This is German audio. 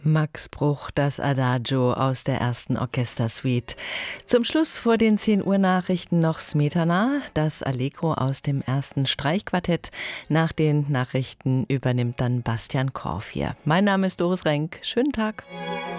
Max Bruch, das Adagio aus der ersten Orchestersuite. Zum Schluss vor den 10 Uhr Nachrichten noch Smetana, das Allegro aus dem ersten Streichquartett. Nach den Nachrichten übernimmt dann Bastian Korff hier. Mein Name ist Doris Renk. Schönen Tag.